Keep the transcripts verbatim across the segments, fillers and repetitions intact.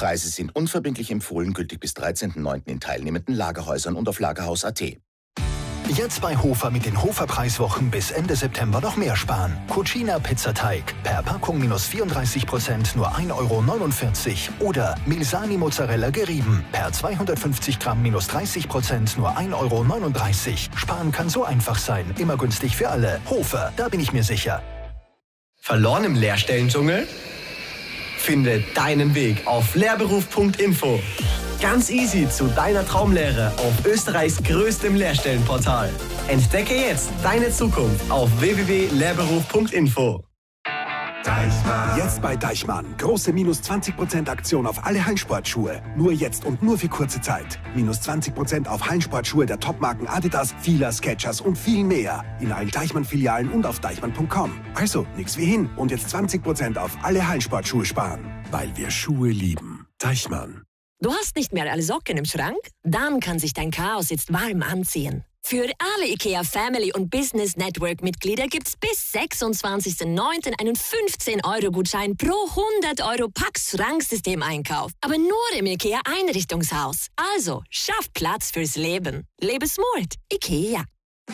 Preise sind unverbindlich empfohlen, gültig bis dreizehnten neunten in teilnehmenden Lagerhäusern und auf lagerhaus punkt a t. Jetzt bei Hofer mit den Hofer-Preiswochen bis Ende September noch mehr sparen. Cucina Pizzateig per Packung minus vierunddreißig Prozent nur ein Euro neunundvierzig. Oder Milsani Mozzarella gerieben per zweihundertfünfzig Gramm minus dreißig Prozent nur ein Euro neununddreißig. Sparen kann so einfach sein. Immer günstig für alle. Hofer, da bin ich mir sicher. Verloren im Lehrstellendschungel? Finde deinen Weg auf lehrberuf punkt info. Ganz easy zu deiner Traumlehre auf Österreichs größtem Lehrstellenportal. Entdecke jetzt deine Zukunft auf w w w punkt lehrberuf punkt info. Deichmann. Jetzt bei Deichmann. Große minus zwanzig Prozent Aktion auf alle Hallensportschuhe. Nur jetzt und nur für kurze Zeit. Minus zwanzig Prozent auf Hallensportschuhe der Topmarken Adidas, Fila, Skechers und viel mehr. In allen Deichmann-Filialen und auf deichmann punkt com. Also, nix wie hin. Und jetzt zwanzig Prozent auf alle Hallensportschuhe sparen. Weil wir Schuhe lieben. Deichmann. Du hast nicht mehr alle Socken im Schrank? Dann kann sich dein Chaos jetzt warm anziehen. Für alle IKEA Family und Business Network Mitglieder gibt's bis sechsundzwanzigsten neunten einen fünfzehn Euro Gutschein pro hundert Euro Pax Schranksystem-Einkauf. Aber nur im IKEA Einrichtungshaus. Also, schaff Platz fürs Leben. Lebe smart. IKEA.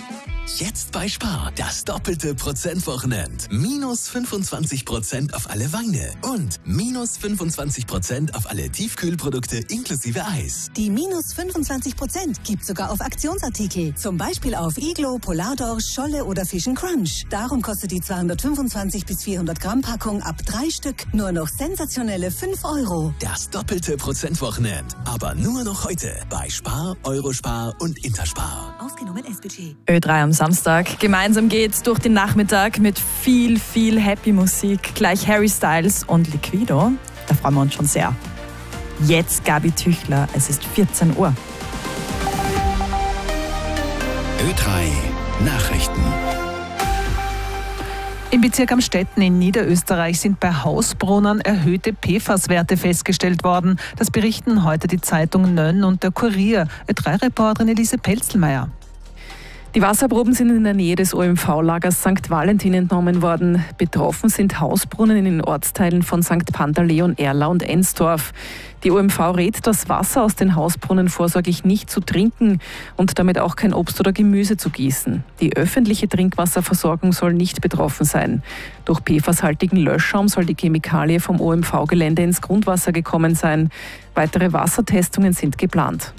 Jetzt bei Spar, das doppelte Prozentwochenend. Minus fünfundzwanzig Prozent auf alle Weine und minus fünfundzwanzig Prozent auf alle Tiefkühlprodukte inklusive Eis. Die minus fünfundzwanzig Prozent gibt sogar auf Aktionsartikel. Zum Beispiel auf Iglo, Polardorsch, Scholle oder Fish and Crunch. Darum kostet die zweihundertfünfundzwanzig bis vierhundert Gramm Packung ab drei Stück nur noch sensationelle fünf Euro. Das doppelte Prozentwochenend. Aber nur noch heute bei Spar, Eurospar und Interspar. Ausgenommen S B G. Ö drei am Samstag. Gemeinsam geht's durch den Nachmittag mit viel, viel Happy Musik. Gleich Harry Styles und Liquido. Da freuen wir uns schon sehr. Jetzt Gabi Tüchler. Es ist vierzehn Uhr. Ö drei Nachrichten. Im Bezirk Amstetten in Niederösterreich sind bei Hausbrunnen erhöhte P F A S-Werte festgestellt worden. Das berichten heute die Zeitung Nönn und der Kurier. Ö drei Reporterin Elise Pelzelmeier. Die Wasserproben sind in der Nähe des O M V-Lagers Sankt Valentin entnommen worden. Betroffen sind Hausbrunnen in den Ortsteilen von Sankt Pantaleon, Erla und Ensdorf. Die O M V rät, das Wasser aus den Hausbrunnen vorsorglich nicht zu trinken und damit auch kein Obst oder Gemüse zu gießen. Die öffentliche Trinkwasserversorgung soll nicht betroffen sein. Durch P F A S-haltigen Löschschaum soll die Chemikalie vom O M V-Gelände ins Grundwasser gekommen sein. Weitere Wassertestungen sind geplant.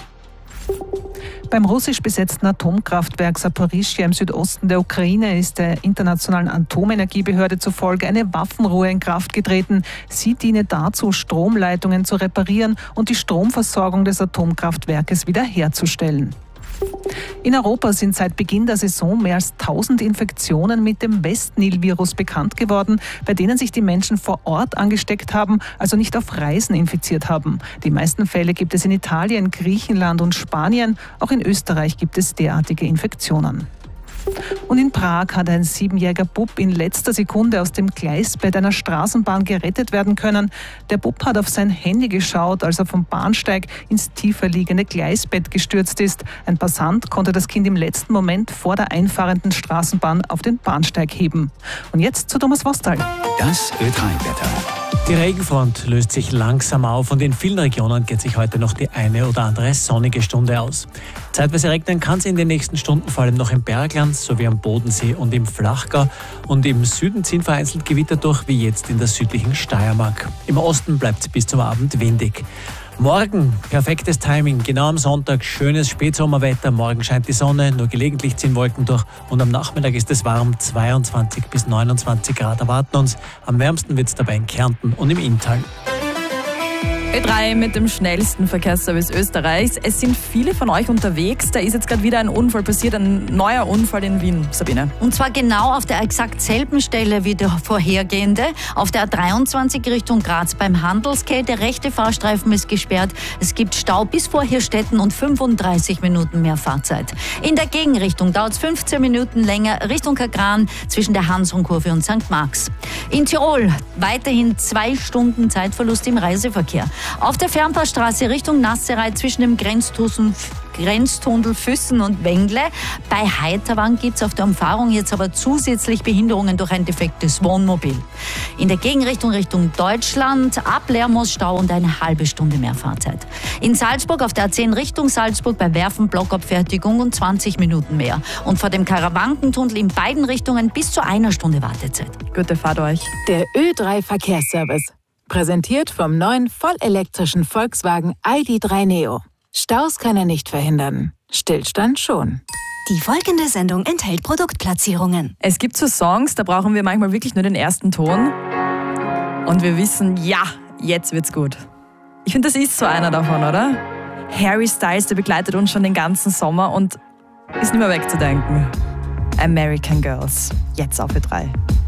Beim russisch besetzten Atomkraftwerk Saporischschja im Südosten der Ukraine ist der Internationalen Atomenergiebehörde zufolge eine Waffenruhe in Kraft getreten. Sie diene dazu, Stromleitungen zu reparieren und die Stromversorgung des Atomkraftwerkes wiederherzustellen. In Europa sind seit Beginn der Saison mehr als tausend Infektionen mit dem Westnil-Virus bekannt geworden, bei denen sich die Menschen vor Ort angesteckt haben, also nicht auf Reisen infiziert haben. Die meisten Fälle gibt es in Italien, Griechenland und Spanien. Auch in Österreich gibt es derartige Infektionen. Und in Prag hat ein siebenjähriger Bub in letzter Sekunde aus dem Gleisbett einer Straßenbahn gerettet werden können. Der Bub hat auf sein Handy geschaut, als er vom Bahnsteig ins tiefer liegende Gleisbett gestürzt ist. Ein Passant konnte das Kind im letzten Moment vor der einfahrenden Straßenbahn auf den Bahnsteig heben. Und jetzt zu Thomas Vostal. Das Ö drei Wetter. Die Regenfront löst sich langsam auf und in vielen Regionen geht sich heute noch die eine oder andere sonnige Stunde aus. Zeitweise regnen kann es in den nächsten Stunden vor allem noch im Bergland sowie am Bodensee und im Flachgau. Und im Süden ziehen vereinzelt Gewitter durch, wie jetzt in der südlichen Steiermark. Im Osten bleibt es bis zum Abend windig. Morgen perfektes Timing, genau am Sonntag schönes Spätsommerwetter. Morgen scheint die Sonne, nur gelegentlich ziehen Wolken durch und am Nachmittag ist es warm. zweiundzwanzig bis neunundzwanzig Grad erwarten uns. Am wärmsten wird es dabei in Kärnten und im Inntal. Ö drei mit dem schnellsten Verkehrsservice Österreichs. Es sind viele von euch unterwegs. Da ist jetzt gerade wieder ein Unfall passiert, ein neuer Unfall in Wien. Sabine. Und zwar genau auf der exakt selben Stelle wie der vorhergehende. Auf der A dreiundzwanzig Richtung Graz beim Handelsquai. Der rechte Fahrstreifen ist gesperrt. Es gibt Stau bis vor Hirstetten und fünfunddreißig Minuten mehr Fahrzeit. In der Gegenrichtung dauert es fünfzehn Minuten länger Richtung Kagran zwischen der Hansrunkurve und Sankt Marx. In Tirol weiterhin zwei Stunden Zeitverlust im Reiseverkehr. Auf der Fernpassstraße Richtung Nasserei zwischen dem Grenztunnel Grenztunnel Füssen und Wengle. Bei Heiterwang gibt es auf der Umfahrung jetzt aber zusätzlich Behinderungen durch ein defektes Wohnmobil. In der Gegenrichtung Richtung Deutschland ab Lermoos Stau und eine halbe Stunde mehr Fahrzeit. In Salzburg auf der A zehn Richtung Salzburg bei Werfen Blockabfertigung und zwanzig Minuten mehr. Und vor dem Karawankentunnel in beiden Richtungen bis zu einer Stunde Wartezeit. Gute Fahrt euch. Der Ö drei Verkehrsservice. Präsentiert vom neuen vollelektrischen Volkswagen I D drei Neo. Staus kann er nicht verhindern. Stillstand schon. Die folgende Sendung enthält Produktplatzierungen. Es gibt so Songs, da brauchen wir manchmal wirklich nur den ersten Ton. Und wir wissen, ja, jetzt wird's gut. Ich finde, das ist so einer davon, oder? Harry Styles, der begleitet uns schon den ganzen Sommer und ist nicht mehr wegzudenken. American Girls, jetzt auf Ö drei.